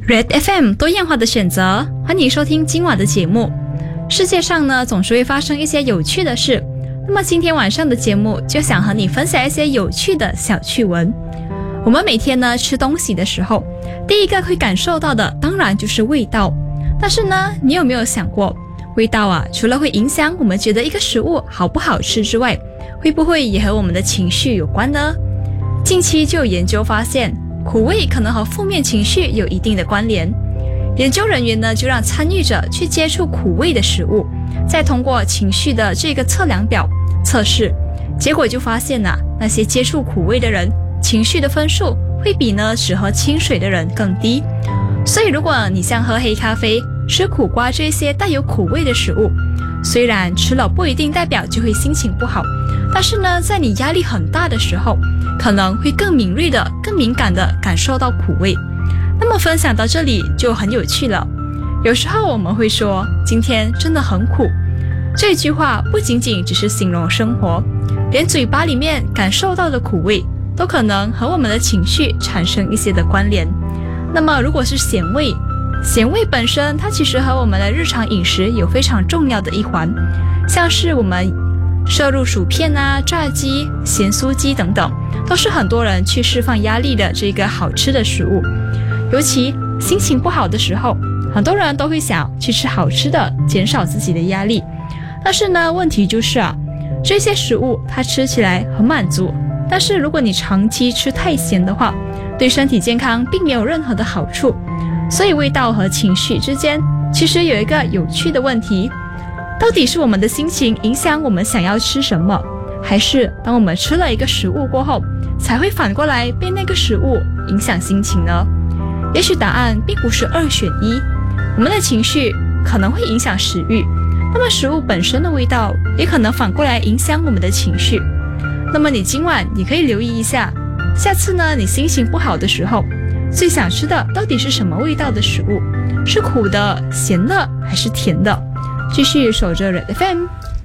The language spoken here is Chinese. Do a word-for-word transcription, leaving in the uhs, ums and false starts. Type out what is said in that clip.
Red F M 多样化的选择，欢迎收听今晚的节目。世界上呢，总是会发生一些有趣的事，那么今天晚上的节目就想和你分享一些有趣的小趣闻。我们每天呢吃东西的时候，第一个会感受到的当然就是味道。但是呢，你有没有想过，味道啊，除了会影响我们觉得一个食物好不好吃之外，会不会也和我们的情绪有关呢？近期就有研究发现，苦味可能和负面情绪有一定的关联。研究人员呢就让参与者去接触苦味的食物，再通过情绪的这个测量表测试，结果就发现啊，那些接触苦味的人情绪的分数会比呢只喝清水的人更低。所以如果你像喝黑咖啡、吃苦瓜这些带有苦味的食物，虽然吃了不一定代表就会心情不好，但是呢，在你压力很大的时候，可能会更敏锐的、更敏感的感受到苦味。那么分享到这里就很有趣了。有时候我们会说今天真的很苦，这句话不仅仅只是形容生活，连嘴巴里面感受到的苦味都可能和我们的情绪产生一些的关联。那么如果是咸味，咸味本身它其实和我们的日常饮食有非常重要的一环，像是我们摄入薯片啊、炸鸡、咸酥鸡等等，都是很多人去释放压力的这个好吃的食物。尤其心情不好的时候，很多人都会想去吃好吃的，减少自己的压力。但是呢，问题就是啊，这些食物它吃起来很满足，但是如果你长期吃太咸的话，对身体健康并没有任何的好处。所以味道和情绪之间其实有一个有趣的问题，到底是我们的心情影响我们想要吃什么，还是当我们吃了一个食物过后，才会反过来被那个食物影响心情呢？也许答案并不是二选一，我们的情绪可能会影响食欲，那么食物本身的味道也可能反过来影响我们的情绪。那么你今晚你可以留意一下，下次呢你心情不好的时候，最想吃的到底是什么味道的食物？是苦的、咸的还是甜的？继续守着 Red F M。